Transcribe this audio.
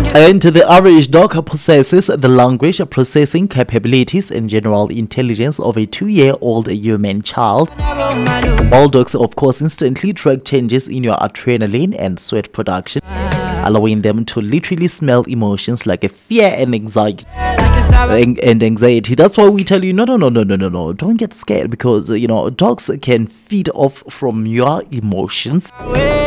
And the average dog possesses the language processing capabilities and general intelligence of a 2-year-old human child. All dogs, of course, instantly track changes in your adrenaline and sweat production, allowing them to literally smell emotions like a fear and anxiety. That's why we tell you, no, don't get scared, because dogs can feed off from your emotions.